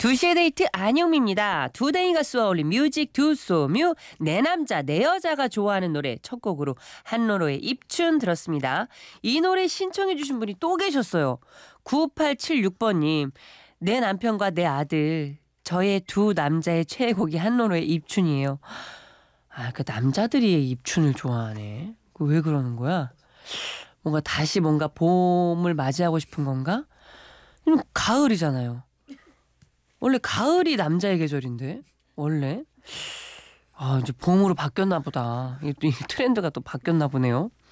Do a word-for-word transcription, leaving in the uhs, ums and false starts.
두 시의 데이트 안영미입니다. 두댕이 가수와 어울린 뮤직 두소뮤 내 남자 내 여자가 좋아하는 노래 첫 곡으로 한로로의 입춘 들었습니다. 이 노래 신청해 주신 분이 또 계셨어요. 구팔칠육 번님. 내 남편과 내 아들 저의 두 남자의 최애곡이 한로로의 입춘이에요. 아, 그 남자들이 입춘을 좋아하네. 그 왜 그러는 거야? 뭔가 다시 뭔가 봄을 맞이하고 싶은 건가? 이건 가을이잖아요. 원래 가을이 남자의 계절인데 원래 아 이제 봄으로 바뀌었나 보다. 이, 이 트렌드가 또 바뀌었나 보네요.